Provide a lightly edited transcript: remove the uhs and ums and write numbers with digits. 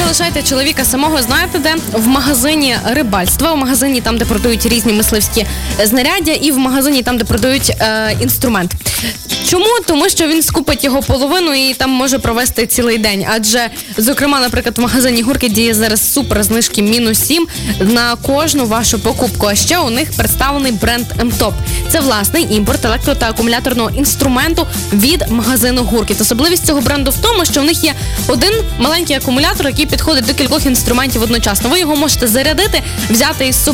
лишайте чоловіка самого, знаєте де? В магазині рибальства, в магазині там, де продають різні мисливські знаряддя, і в магазині там, де продають інструмент. Чому? Тому що він скупить його половину і там може провести цілий день. Адже, зокрема, наприклад, в магазині Гурки діє зараз супер знижки -7 на кожну вашу покупку. А ще у них представлений бренд МТОП. Це власний імпорт електро- та акумуляторного інструменту від магазину Гуркіт. Особливість цього бренду в тому, що в них є один маленький акумулятор, який підходить до кількох інструментів одночасно. Ви його можете зарядити, взяти із собою